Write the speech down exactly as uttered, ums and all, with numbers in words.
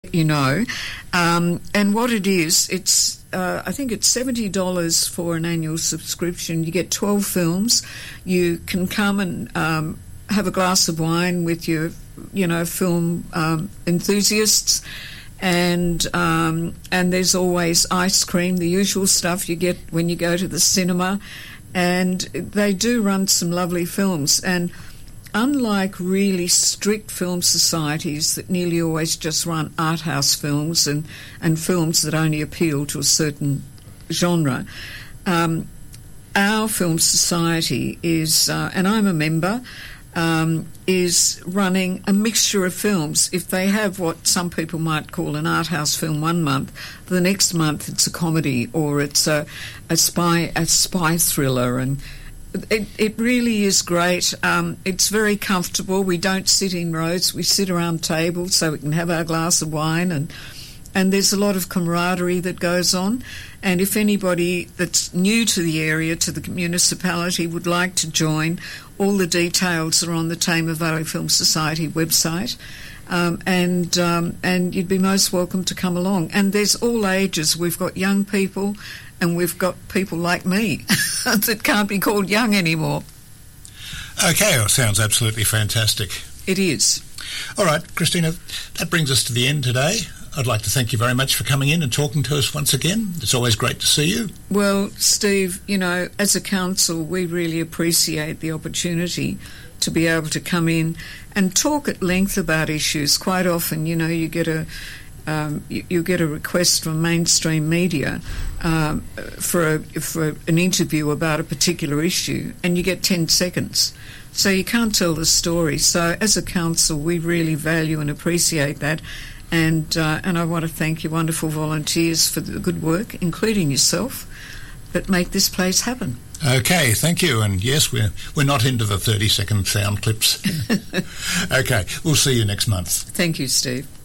you know. Um, and what it is, it's uh, I think it's seventy dollars for an annual subscription. You get twelve films. You can come and um, have a glass of wine with your, you know, film um, enthusiasts. And um, and there's always ice cream, the usual stuff you get when you go to the cinema. And they do run some lovely films. And unlike really strict film societies that nearly always just run art house films and, and films that only appeal to a certain genre, um, our film society is, uh, and I'm a member, Um, is running a mixture of films. If they have what some people might call an art house film one month, the next month it's a comedy or it's a, a spy a spy thriller, and it, it really is great. Um, it's very comfortable. We don't sit in rows. We sit around tables so we can have our glass of wine, and and there's a lot of camaraderie that goes on. And if anybody that's new to the area, to the municipality, would like to join, all the details are on the Tamar Valley Film Society website, um, and um, and you'd be most welcome to come along. And there's all ages. We've got young people, and we've got people like me that can't be called young anymore. Okay, well, sounds absolutely fantastic. It is. All right, Christina, that brings us to the end today. I'd like to thank you very much for coming in and talking to us once again. It's always great to see you. Well, Steve, you know, as a council, we really appreciate the opportunity to be able to come in and talk at length about issues. Quite often, you know, you get a um, you, you get a request from mainstream media um, for a, for an interview about a particular issue, and you get ten seconds. So you can't tell the story. So as a council, we really value and appreciate that. And uh, and I want to thank you wonderful volunteers for the good work, including yourself, that make this place happen. Okay, thank you. And yes, we're, we're not into the thirty-second sound clips. Okay, we'll see you next month. Thank you, Steve.